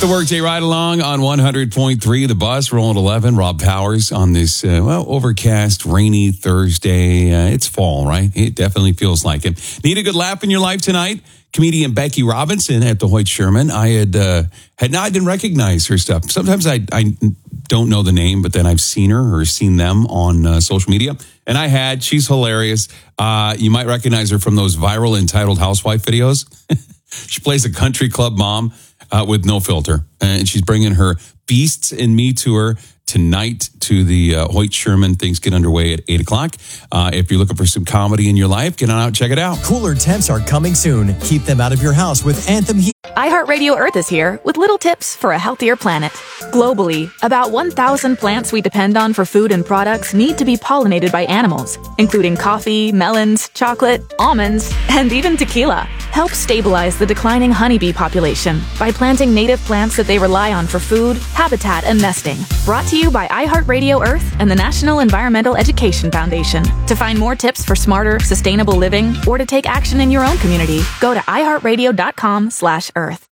The Workday Ride Along on 100.3 The Buzz, rolling 11. Rob Powers on this, overcast, rainy Thursday. It's fall, right? It definitely feels like it. Need a good laugh in your life tonight? Comedian Becky Robinson at the Hoyt Sherman. I didn't recognize her stuff. Sometimes I don't know the name, but then I've seen her or seen them on social media. And I had. She's hilarious. You might recognize her from those viral Entitled Housewife videos. She plays a country club mom with no filter. And she's bringing her Beasts in Me tour tonight to the Hoyt Sherman. Things get underway at 8 o'clock. If you're looking for some comedy in your life, get on out and check it out. Cooler temps are coming soon. Keep them out of your house with Anthem Heat. iHeartRadio Earth is here with little tips for a healthier planet. Globally, about 1,000 plants we depend on for food and products need to be pollinated by animals, including coffee, melons, chocolate, almonds, and even tequila. Help stabilize the declining honeybee population by planting native plants that they rely on for food, habitat, and nesting. Brought to you by iHeartRadio Earth and the National Environmental Education Foundation. To find more tips for smarter, sustainable living or to take action in your own community, go to iHeartRadio.com/Earth.